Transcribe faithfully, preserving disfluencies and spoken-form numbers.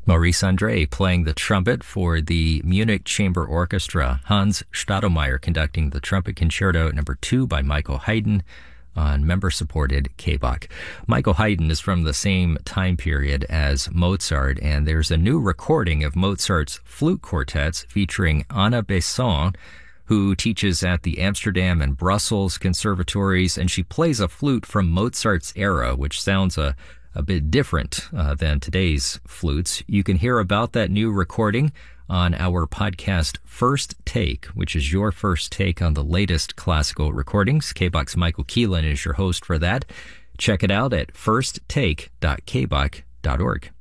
Maurice Andre playing the trumpet for the Munich Chamber Orchestra. Hans Stadelmeier conducting the Trumpet Concerto number two by Michael Haydn on member-supported K B O C. Michael Haydn is from the same time period as Mozart, and there's a new recording of Mozart's flute quartets featuring Anna Besson, who teaches at the Amsterdam and Brussels conservatories, and she plays a flute from Mozart's era, which sounds a, a bit different uh, than today's flutes. You can hear about that new recording on our podcast First Take, which is your first take on the latest classical recordings. K B O C's Michael Keelan is your host for that. Check it out at first take dot k b o c dot org.